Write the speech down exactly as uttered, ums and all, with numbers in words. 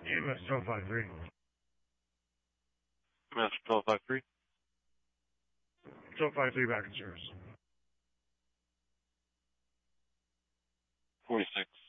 M S twelve five three. M S twelve five three. twelve five three back in service. forty-six.